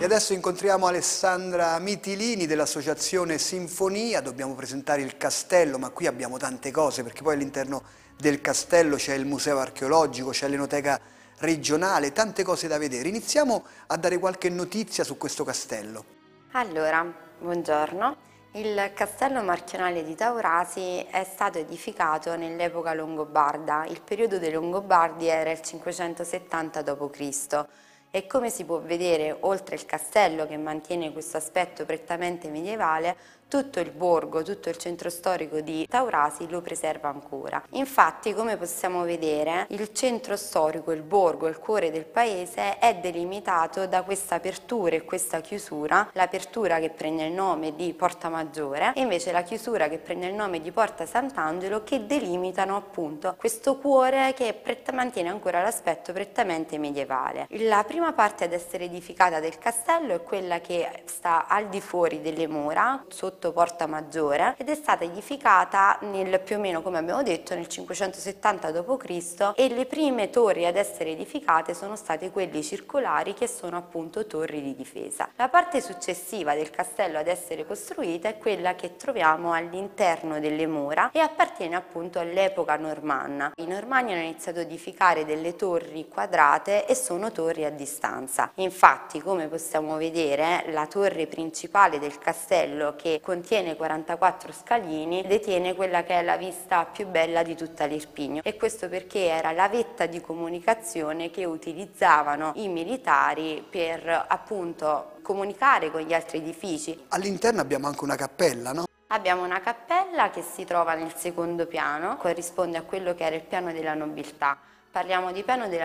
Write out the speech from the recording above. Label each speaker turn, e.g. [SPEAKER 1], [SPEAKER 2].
[SPEAKER 1] adesso incontriamo Alessandra Mitilini dell'associazione Sinfonia. Dobbiamo presentare il castello, ma qui abbiamo tante cose, perché poi all'interno del castello c'è il museo archeologico, c'è l'enoteca regionale, tante cose da vedere. Iniziamo a dare qualche notizia su questo castello.
[SPEAKER 2] Allora, buongiorno. Il castello marchionale di Taurasi è stato edificato nell'epoca longobarda. Il periodo dei Longobardi era il 570 d.C. e come si può vedere, oltre il castello che mantiene questo aspetto prettamente medievale, tutto il borgo, tutto il centro storico di Taurasi lo preserva ancora. Infatti, come possiamo vedere, il centro storico, il borgo, il cuore del paese è delimitato da questa apertura e questa chiusura, l'apertura che prende il nome di Porta Maggiore e invece la chiusura che prende il nome di Porta Sant'Angelo, che delimitano appunto questo cuore che mantiene ancora l'aspetto prettamente medievale. La prima parte ad essere edificata del castello è quella che sta al di fuori delle mura, sotto Porta Maggiore, ed è stata edificata più o meno, come abbiamo detto, nel 570 d.C. e le prime torri ad essere edificate sono state quelle circolari, che sono appunto torri di difesa. La parte successiva del castello ad essere costruita è quella che troviamo all'interno delle mura e appartiene appunto all'epoca normanna. I normanni hanno iniziato ad edificare delle torri quadrate e sono torri a distanza. Infatti, come possiamo vedere, la torre principale del castello, che contiene 44 scalini, detiene quella che è la vista più bella di tutta l'Irpinio, e questo perché era la vetta di comunicazione che utilizzavano i militari per appunto comunicare con gli altri edifici.
[SPEAKER 1] All'interno abbiamo anche una cappella, no?
[SPEAKER 2] Abbiamo una cappella che si trova nel secondo piano, corrisponde a quello che era il piano della nobiltà. Parliamo di piano della